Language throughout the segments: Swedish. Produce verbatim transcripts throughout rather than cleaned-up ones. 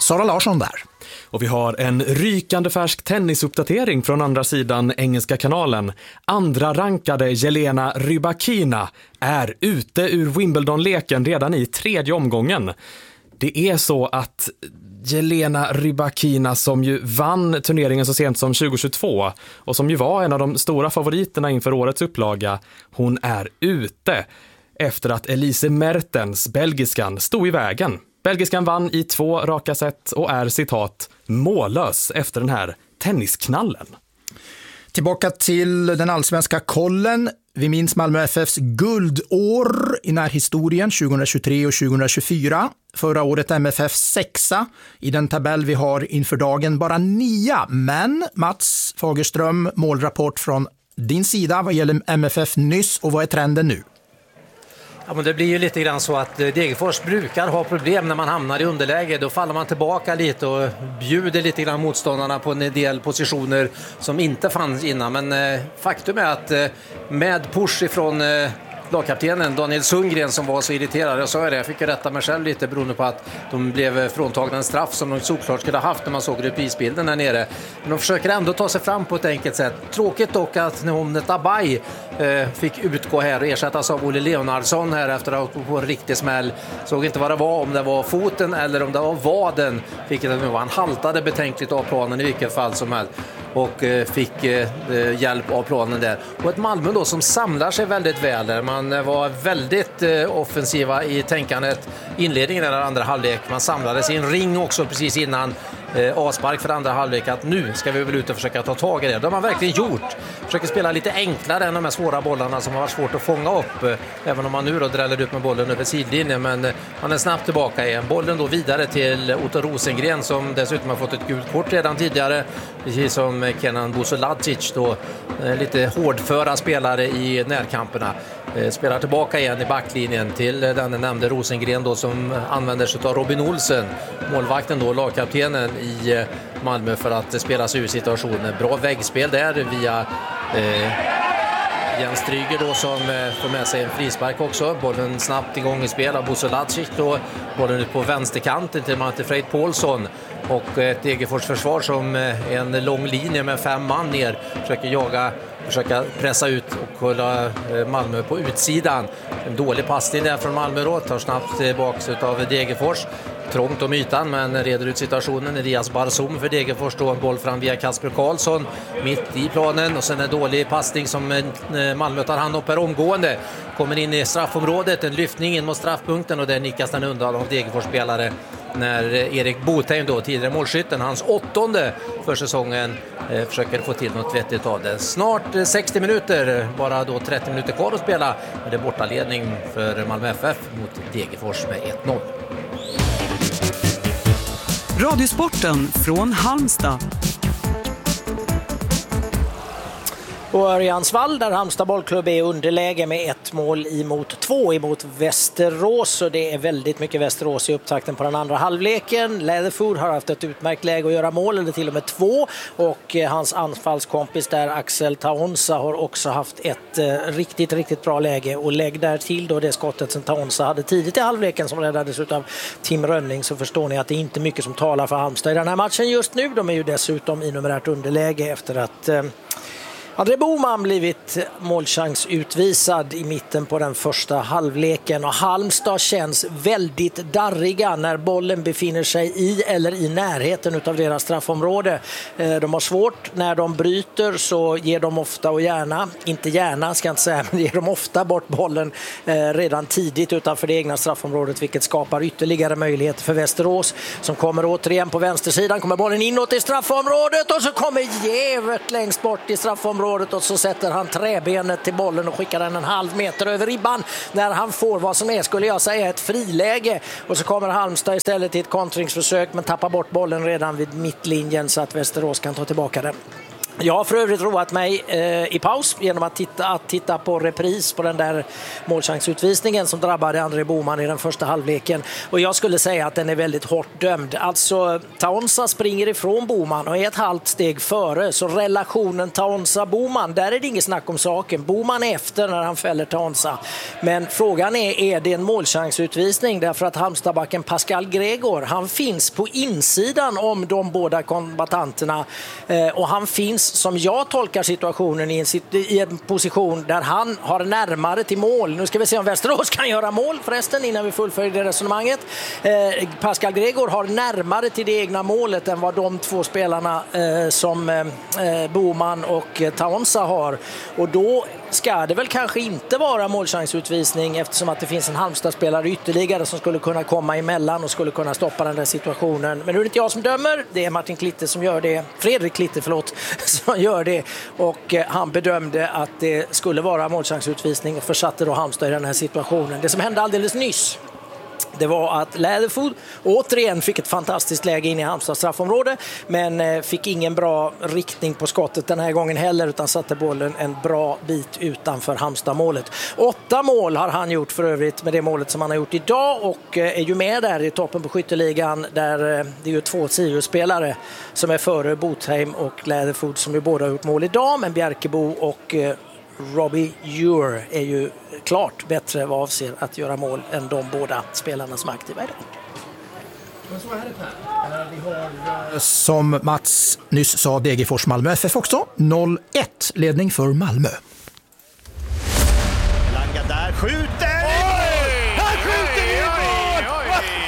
Sara Larsson där. Och vi har en rykande färsk tennisuppdatering från andra sidan Engelska kanalen. Andra rankade Jelena Rybakina är ute ur Wimbledon-leken redan i tredje omgången. Det är så att Jelena Rybakina, som ju vann turneringen så sent som tjugohundratjugotvå och som ju var en av de stora favoriterna inför årets upplaga, hon är ute efter att Elise Mertens, belgiskan, stod i vägen. Belgiskan vann i två raka set och är, citat, mållös efter den här tennisknallen. Tillbaka till den allsvenska kollen. Vi minns Malmö F F:s guldår i närhistorien tjugohundratjugotre och tjugohundratjugofyra. Förra året M F F sexa. I den tabell vi har inför dagen bara nia. Men Mats Fagerström, målrapport från din sida vad gäller M F F nyss, och vad är trenden nu? Ja, men det blir ju lite grann så att Degerfors brukar ha problem när man hamnar i underläge. Då faller man tillbaka lite och bjuder lite grann motståndarna på en del positioner som inte fanns innan. Men eh, faktum är att eh, med push ifrån eh, lagkaptenen Daniel Sundgren, som var så irriterad, jag sa det, jag fick rätta mig själv lite beroende på att de blev fråntagna en straff som de såklart skulle ha haft när man såg reprisbilden där nere. Men de försöker ändå ta sig fram på ett enkelt sätt. Tråkigt dock att Nehomnet Abay eh, fick utgå här och ersättas av Olle Leonardsson här efter att ha på en riktig smäll. Såg inte vad det var, om det var foten eller om det var vaden, vilket det nu var. Han haltade betänkligt av planen i vilket fall som helst och eh, fick eh, hjälp av planen där. Och ett Malmö då som samlar sig väldigt väl där. Man var väldigt eh, offensiva i tänkandet inledningen av andra halvlek. Man samlades i en ring också precis innan eh, avspark för andra halvlek, att nu ska vi väl ut och försöka ta tag i det. Det har man verkligen gjort. Försöker spela lite enklare än de här svåra bollarna som har varit svårt att fånga upp, eh, även om man nu då dräller ut med bollen över sidlinjen, men eh, man är snabbt tillbaka igen. Bollen då vidare till Otto Rosengren, som dessutom har fått ett gult kort redan tidigare, precis som Kenan Busolacic då, eh, lite hårdföra spelare i närkamperna. Spelar tillbaka igen i backlinjen till den nämnde Rosengren då, som använder sig av Robin Olsen, målvakten då, lagkaptenen i Malmö, för att spela sig ur situationen. Bra väggspel där via eh, Jens Stryger då, som eh, får med sig en frispark också. Bollen snabbt igång i spel av Busolacic då, bollen ut på vänsterkanten till Manfred Paulsson. Och ett Degerfors försvar som en lång linje med fem man ner försöker jaga, försöka pressa ut och hålla Malmö på utsidan. En dålig passning där från Malmö då, tar snabbt tillbaks av Degerfors. Trångt om ytan, men reder ut situationen. Elias Barzum för Degerfors då, en boll fram via Kasper Karlsson mitt i planen, och sen en dålig passning som Malmö tar hand om per omgående. Kommer in i straffområdet, en lyftning in mot straffpunkten, och där nickas den undan av Degerfors spelare när Erik Botheim då, tidigare målskytten, hans åttonde för säsongen, eh, försöker få till något vettigt av det. Snart eh, sextio minuter, bara då trettio minuter kvar att spela, men det är bortaledning för Malmö F F mot Degerfors med ett noll. Radiosporten från Halmstad. Och Örjansvall, där Halmstad bollklubb är underläge med ett mål emot två emot Västerås, och det är väldigt mycket Västerås i upptakten på den andra halvleken. Leatherfoot har haft ett utmärkt läge att göra mål, eller till och med två, och hans anfallskompis där Axel Taonsa har också haft ett eh, riktigt, riktigt bra läge, och lägg där till då det skottet som Taonsa hade tidigt i halvleken som räddades av Tim Rönning, så förstår ni att det är inte mycket som talar för Halmstad i den här matchen just nu. De är ju dessutom i numerärt underläge efter att eh, André Boman blivit målchans utvisad i mitten på den första halvleken, och Halmstad känns väldigt darriga när bollen befinner sig i eller i närheten av deras straffområde. De har svårt när de bryter, så ger de ofta och gärna, inte gärna ska jag inte säga, men ger de ofta bort bollen redan tidigt utanför det egna straffområdet, vilket skapar ytterligare möjligheter för Västerås, som kommer återigen på vänstersidan, kommer bollen inåt i straffområdet, och så kommer Gevert längst bort i straffområdet, och så sätter han träbenet till bollen och skickar den en halv meter över ribban när han får vad som är, skulle jag säga, ett friläge, och så kommer Halmstad istället till ett kontringsförsök, men tappar bort bollen redan vid mittlinjen så att Västerås kan ta tillbaka den. Jag har för övrigt roat mig eh, i paus genom att titta, att titta på repris på den där målchansutvisningen som drabbade André Boman i den första halvleken. Och jag skulle säga att den är väldigt hårt dömd. Alltså, Taonsa springer ifrån Boman och är ett halvt steg före. Så relationen Taonsa-Boman, där är det inget snack om saken. Boman är efter när han fäller Taonsa. Men frågan är, är det en målchansutvisning? Därför att Halmstadbacken Pascal Gregor, han finns på insidan om de båda kombatanterna. Eh, och han finns, som jag tolkar situationen, i en, i en position där han har närmare till mål. Nu ska vi se om Västerås kan göra mål förresten innan vi fullföljer det resonemanget. Eh, Pascal Gregor har närmare till det egna målet än vad de två spelarna eh, som eh, Boman och eh, Taonsa har. Och då ska det väl kanske inte vara målchansutvisning eftersom att det finns en Halmstad-spelare ytterligare som skulle kunna komma emellan och skulle kunna stoppa den där situationen. Men nu är det inte jag som dömer, det är Martin Klitte som gör det. Fredrik Klitte, förlåt, som gör det. Och eh, han bedömde att det skulle vara målchansutvisning och försatte då Halmstad i den här situationen. Det som hände alldeles nyss, det var att Läderfood återigen fick ett fantastiskt läge in i Halmstads straffområde, men fick ingen bra riktning på skottet den här gången heller, utan satte bollen en bra bit utanför Halmstad-målet. Åtta mål har han gjort för övrigt med det målet som han har gjort idag och är ju med där i toppen på skytteligan, där det är ju två Sirius-spelare som är före Botheim och Läderfood som ju båda har gjort mål idag, men Bjerkebo och Robbie Ure är ju klart bättre vad avser att göra mål än de båda spelarna som är aktiva idag. Som Mats nyss sa, Degerfors Malmö F F också. noll ett ledning för Malmö. Langa där, skjuter! Oj! Han skjuter i mål!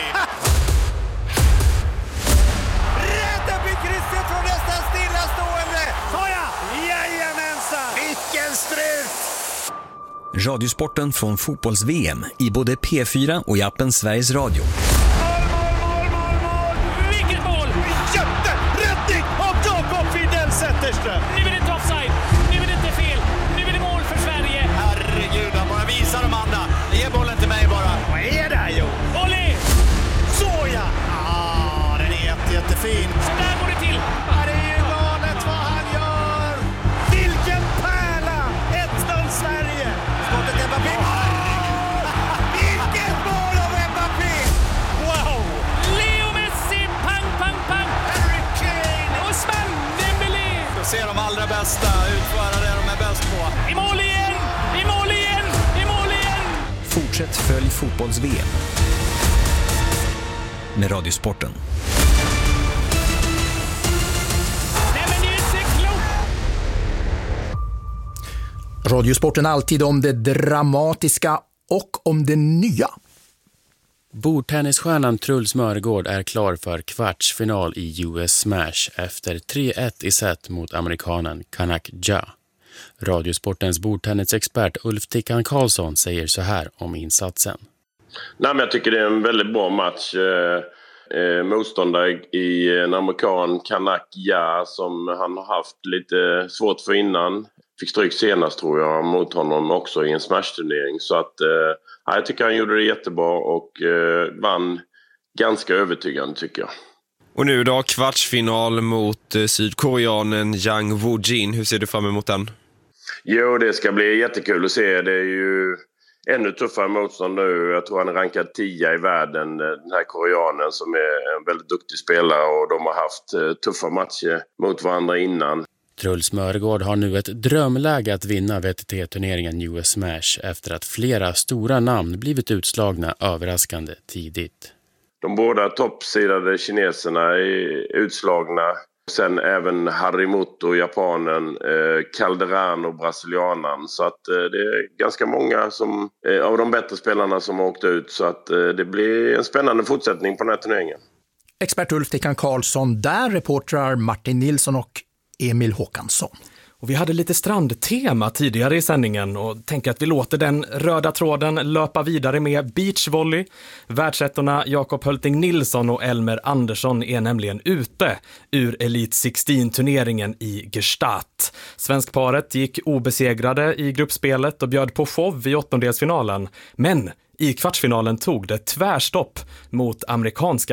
Rädda blir krysset från nästan stillastående! Såja! Jajamensan! Vilken strut! Radiosporten från fotbolls-V M i både P fyra och i appen Sveriges Radio. Mål, mål, mål, mål, mål! Vilket mål! Jätteräddning av Jakob Fidel Zetterström! Nu är det inte offside, nu är det inte fel, nu är det mål för Sverige. Herregud, han bara visar de andra. Ge bollen till mig bara. Vad är det här, Jo? Olé! Såja! Ah, den är jätte, jättefin. Så där går det till. Ja, det är ju galet vad han gör! Vilken pärla! ett noll Sverige! Skottet är Mbappé. Vilket mål av Mbappé! Wow! Leo Messi, pang, pang, pang. Harry Kane! Osman Dembélé. Då ser de allra bästa utföra det de är bäst på. I mål igen, i mål igen, i mål igen. Fortsätt följ fotbolls-V M med Radiosporten. Nej, men det är inte klokt. Radiosporten alltid om det dramatiska och om det nya. Bordtennisstjärnan Truls Mörgård är klar för kvartsfinal i U S Smash efter tre ett i set mot amerikanen Kanak Ja. Radiosportens bordtennisexpert Ulf Tickan Karlsson säger så här om insatsen. Nej, men jag tycker det är en väldigt bra match. Eh, eh, motståndare i en amerikan, Kanak Ja, som han har haft lite svårt för innan. Fick stryk senast tror jag mot honom också i en smash-turnering. Så att eh, jag tycker han gjorde det jättebra och eh, vann ganska övertygande tycker jag. Och nu då kvartsfinal mot eh, sydkoreanen Yang Woo-jin. Hur ser du fram emot den? Jo, det ska bli jättekul att se. Det är ju ännu tuffare motstånd nu. Jag tror han är rankad tio i världen, den här koreanen som är en väldigt duktig spelare, och de har haft tuffa matcher mot varandra innan. Truls Mörgård har nu ett drömläge att vinna V T T-turneringen U S Smash efter att flera stora namn blivit utslagna överraskande tidigt. De båda toppsidade kineserna är utslagna. Sen även Harimoto, japanen, eh, Calderano, brasilianan. Så att eh, det är ganska många som, eh, av de bättre spelarna som har åkt ut. Så att eh, det blir en spännande fortsättning på den här turneringen. Expert Ulf Tickan Karlsson, där reportrar Martin Nilsson och Emil Håkansson. Och vi hade lite strandtema tidigare i sändningen och tänker att vi låter den röda tråden löpa vidare med beachvolley. Världsettorna Jakob Hölting Nilsson och Elmer Andersson är nämligen ute ur Elite sexton-turneringen i Gstaad. Svenskparet gick obesegrade i gruppspelet och bjöd på show i åttondelsfinalen. Men i kvartsfinalen tog det tvärstopp mot amerikanska